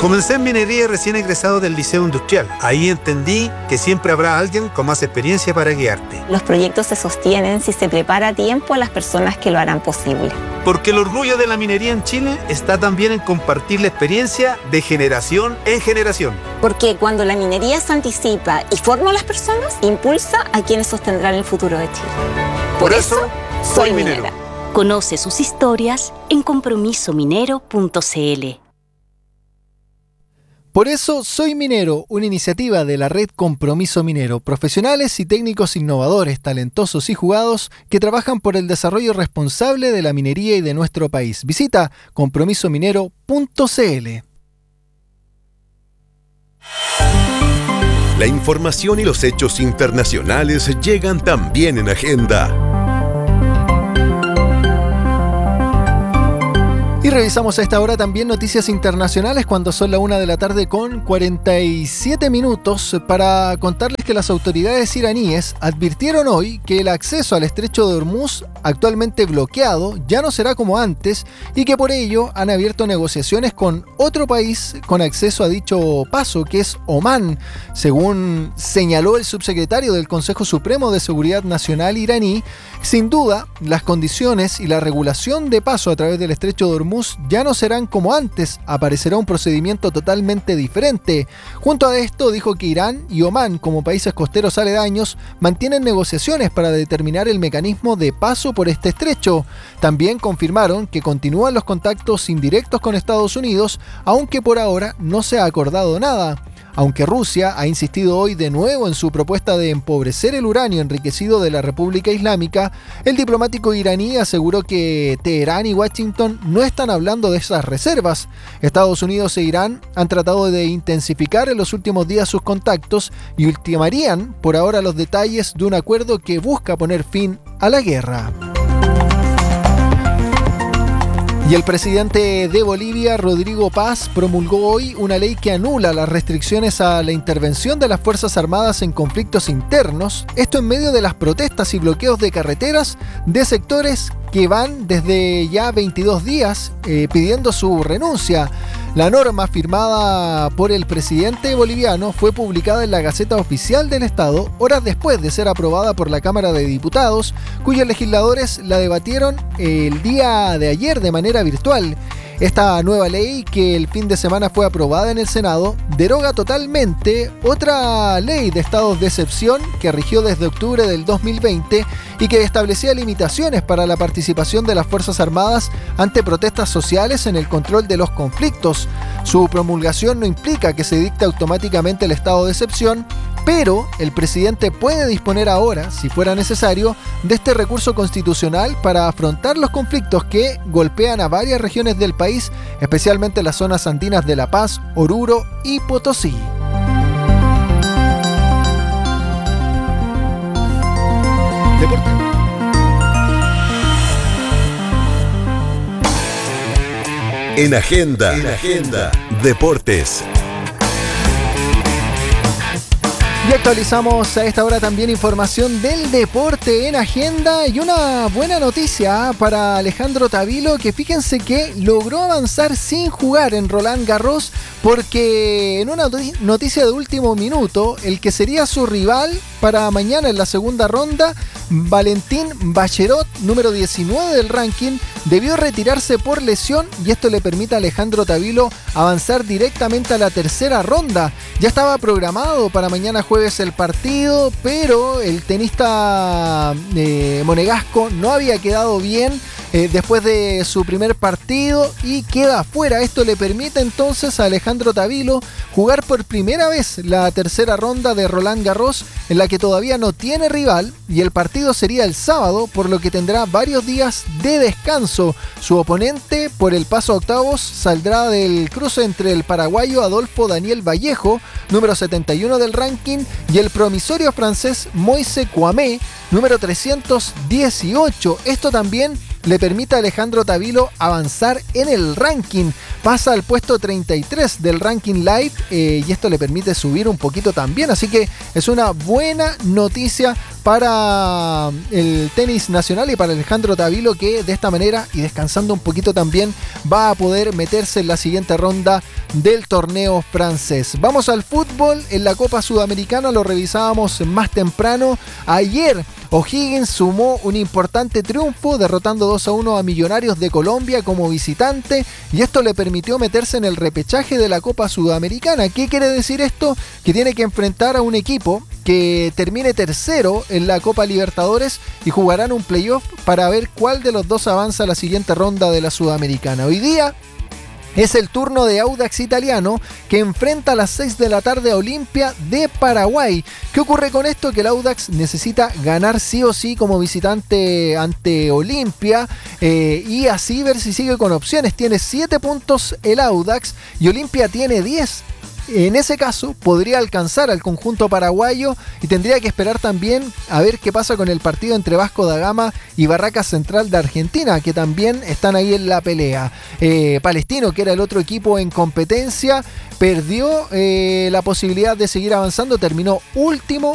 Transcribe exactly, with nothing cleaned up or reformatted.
Comencé en minería recién egresado del Liceo Industrial. Ahí entendí que siempre habrá alguien con más experiencia para guiarte. Los proyectos se sostienen si se prepara a tiempo a las personas que lo harán posible. Porque el orgullo de la minería en Chile está también en compartir la experiencia de generación en generación. Porque cuando la minería se anticipa y forma a las personas, impulsa a quienes sostendrán el futuro de Chile. Por, Por eso, eso, soy minero. minera. Conoce sus historias en compromiso minero punto c l. Por eso Soy Minero, una iniciativa de la red Compromiso Minero, profesionales y técnicos innovadores, talentosos y jugados que trabajan por el desarrollo responsable de la minería y de nuestro país. Visita compromiso minero punto c l. La información y los hechos internacionales llegan también en Agenda. Y revisamos a esta hora también noticias internacionales cuando son la una de la tarde con cuarenta y siete minutos para contarles que las autoridades iraníes advirtieron hoy que el acceso al estrecho de Hormuz, actualmente bloqueado, ya no será como antes y que por ello han abierto negociaciones con otro país con acceso a dicho paso, que es Omán, según señaló el subsecretario del Consejo Supremo de Seguridad Nacional iraní. Sin duda, las condiciones y la regulación de paso a través del estrecho de Hormuz ya no serán como antes, aparecerá un procedimiento totalmente diferente. Junto a esto, dijo que Irán y Omán, como países costeros aledaños, mantienen negociaciones para determinar el mecanismo de paso por este estrecho. También confirmaron que continúan los contactos indirectos con Estados Unidos, aunque por ahora no se ha acordado nada. Aunque Rusia ha insistido hoy de nuevo en su propuesta de empobrecer el uranio enriquecido de la República Islámica, el diplomático iraní aseguró que Teherán y Washington no están hablando de esas reservas. Estados Unidos e Irán han tratado de intensificar en los últimos días sus contactos y ultimarían por ahora los detalles de un acuerdo que busca poner fin a la guerra. Y el presidente de Bolivia, Rodrigo Paz, promulgó hoy una ley que anula las restricciones a la intervención de las Fuerzas Armadas en conflictos internos, esto en medio de las protestas y bloqueos de carreteras de sectores que van desde ya veintidós días eh, pidiendo su renuncia. La norma firmada por el presidente boliviano fue publicada en la Gaceta Oficial del Estado horas después de ser aprobada por la Cámara de Diputados, cuyos legisladores la debatieron el día de ayer de manera virtual. Esta nueva ley, que el fin de semana fue aprobada en el Senado, deroga totalmente otra ley de estados de excepción que rigió desde octubre del dos mil veinte y que establecía limitaciones para la participación de las Fuerzas Armadas ante protestas sociales en el control de los conflictos. Su promulgación no implica que se dicte automáticamente el estado de excepción, pero el presidente puede disponer ahora, si fuera necesario, de este recurso constitucional para afrontar los conflictos que golpean a varias regiones del país, especialmente las zonas andinas de La Paz, Oruro y Potosí. Deporte. En Agenda, en Agenda, Deportes. Y actualizamos a esta hora también información del deporte en Agenda y una buena noticia para Alejandro Tavilo, que fíjense que logró avanzar sin jugar en Roland Garros, porque en una noticia de último minuto, el que sería su rival para mañana en la segunda ronda, Valentín Bacherot, número diecinueve del ranking, debió retirarse por lesión y esto le permite a Alejandro Tavilo avanzar directamente a la tercera ronda. Ya estaba programado para mañana jueves el partido, pero el tenista eh, monegasco no había quedado bien eh, después de su primer partido y queda fuera. Esto le permite entonces a Alejandro Tavilo jugar por primera vez la tercera ronda de Roland Garros, en la que todavía no tiene rival, y el partido sería el sábado, por lo que tendrá varios días de descanso. Su oponente por el paso a octavos saldrá del cruce entre el paraguayo Adolfo Daniel Vallejo, número setenta y uno del ranking, y el promisorio francés Moise Kouamé, número trescientos dieciocho. Esto también le permite a Alejandro Tavilo avanzar en el ranking. Pasa al puesto treinta y tres del ranking live eh, y esto le permite subir un poquito también. Así que es una buena noticia para el tenis nacional y para Alejandro Tavilo, que de esta manera y descansando un poquito también va a poder meterse en la siguiente ronda del torneo francés. Vamos al fútbol. En la Copa Sudamericana lo revisábamos más temprano. Ayer O'Higgins sumó un importante triunfo derrotando dos a uno a Millonarios de Colombia como visitante, y esto le permitió meterse en el repechaje de la Copa Sudamericana. ¿Qué quiere decir esto? Que tiene que enfrentar a un equipo que termine tercero en la Copa Libertadores y jugarán un playoff para ver cuál de los dos avanza a la siguiente ronda de la Sudamericana. Hoy día es el turno de Audax Italiano, que enfrenta a las seis de la tarde a Olimpia de Paraguay. ¿Qué ocurre con esto? Que el Audax necesita ganar sí o sí como visitante ante Olimpia, eh, y así ver si sigue con opciones. Tiene siete puntos el Audax y Olimpia tiene diez. En ese caso podría alcanzar al conjunto paraguayo y tendría que esperar también a ver qué pasa con el partido entre Vasco da Gama y Barracas Central de Argentina, que también están ahí en la pelea. Eh, Palestino, que era el otro equipo en competencia, perdió eh, la posibilidad de seguir avanzando, terminó último